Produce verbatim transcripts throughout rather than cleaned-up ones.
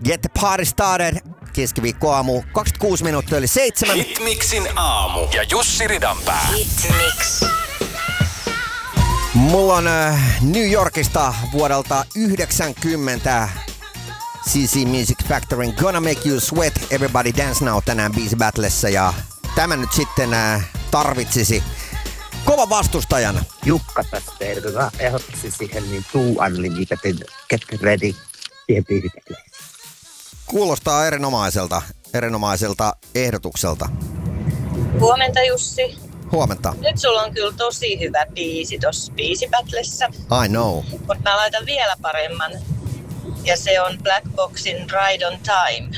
Get the party started. Keskiviikkoaamu, kaksikymmentäkuusi minuuttia yli seitsemän. Hitmixin aamu ja Jussi Ridanpää. Hitmix. Mulla on äh, New Yorkista vuodelta yhdeksänkymmentä C C Music Factoryn Gonna Make You Sweat, Everybody Dance Now tänään biisi battlessa. Ja tämä nyt sitten äh, tarvitsisi kova vastustajan. Jukka tästä ehdotetaan ehdottasi siihen niin Too Unlimited Get Ready siihen biisipätleen. Kuulostaa erinomaiselta, erinomaiselta ehdotukselta. Huomenta Jussi. Huomenta. Nyt sulla on kyllä tosi hyvä biisi tossa biisipätlessä. I know. Mutta mä laitan vielä paremman. Ja se on Black Boxin Ride on Time.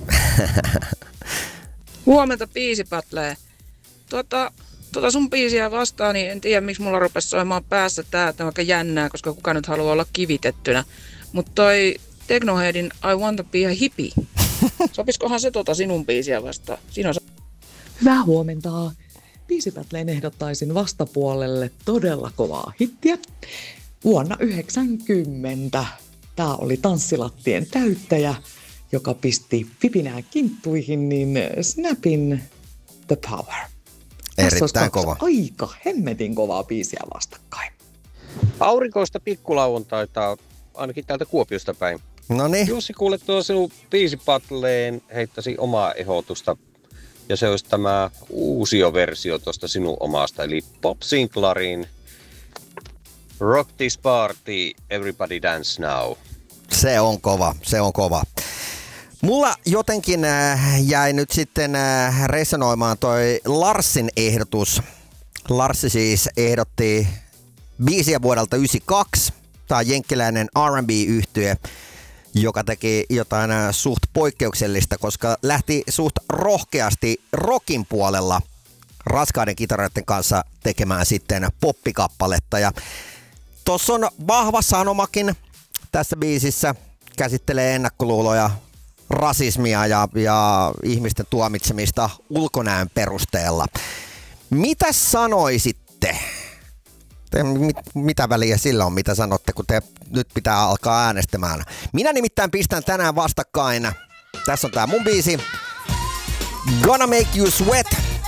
Huomenta biisipätlee. Tuota, tuota sun biisiä vastaan, niin en tiedä miksi mulla rupesi soimaan päässä tää, että on aika jännää, koska kukaan nyt haluaa olla kivitettynä. Mutta toi Technoheadin I Want to Be a Hippie. Sopiskohan se tota sinun biisiä vastaan? Siinä on... Hyvää huomenta. Biisipätleen ehdottaisin vastapuolelle todella kovaa hittiä. Vuonna yhdeksänkymmentä tää oli tanssilattien täyttäjä, joka pisti vipinää kinttuihin, niin Snapin The Power. Erittäin kova. Aika hemmetin kovaa biisiä vastakkain. Aurinkoista pikkulauantaita, ainakin täältä Kuopiosta päin. Noniin. Jussi, kuule tuo sinun biisipatleen heittäisi omaa ehdotusta. Ja se olisi tämä uusioversio tuosta sinun omasta, eli Bob Sinclairin Rock This Party, Everybody Dance Now. Se on kova, se on kova. Mulla jotenkin äh, jäi nyt sitten äh, resonoimaan toi Larsin ehdotus. Larsi siis ehdotti biisiä vuodelta yhdeksänkymmentäkaksi. Tää on jenkkiläinen R and B-yhtye, joka teki jotain äh, suht poikkeuksellista, koska lähti suht rohkeasti rockin puolella raskaiden kitaroiden kanssa tekemään sitten poppikappaletta. Ja tossa on vahva sanomakin tässä biisissä, käsittelee ennakkoluuloja, rasismia ja, ja ihmisten tuomitsemista ulkonäön perusteella. Mitä sanoisitte? Te, mit, mitä väliä sillä on, mitä sanotte, kun te nyt pitää alkaa äänestämään? Minä nimittäin pistän tänään vastakkain. Tässä on tää mun biisi. Gonna Make You Sweat.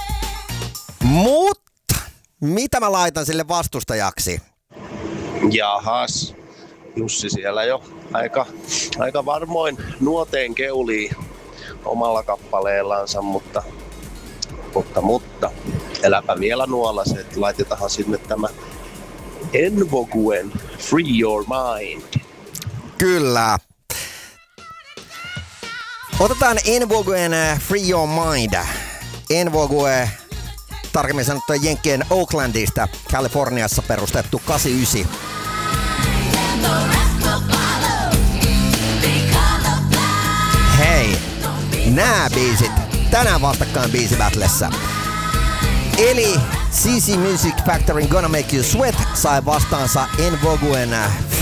Mutta mitä mä laitan sille vastustajaksi? Jahas. Jussi siellä jo aika, aika varmoin nuoteen keulii omalla kappaleellansa, mutta, mutta, mutta eläpä vielä nuolas, että laitetaanhan sinne tämä Envoguen Free Your Mind. Kyllä. Otetaan Envoguen Free Your Mind. Envogue, tarkemmin sanottua Jenkkien Oaklandista, Kaliforniassa perustettu kahdeksankymmentäyhdeksän. Hei, nää biisit tänään vastakkain biisibattlessa. Eli C C Music Factoryn Gonna Make You Sweat sai vastaansa Envoguen